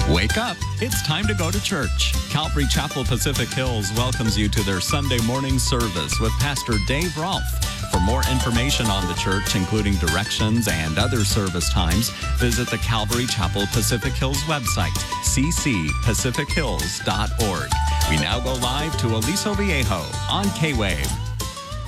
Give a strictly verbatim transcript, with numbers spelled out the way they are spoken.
Wake up. It's time to go to church. Calvary Chapel Pacific Hills welcomes you to their Sunday morning service with Pastor Dave Rolfe. For more information on the church, including directions and other service times, visit the Calvary Chapel Pacific Hills website, c c pacific hills dot org. We now go live to Aliso Viejo on K-Wave.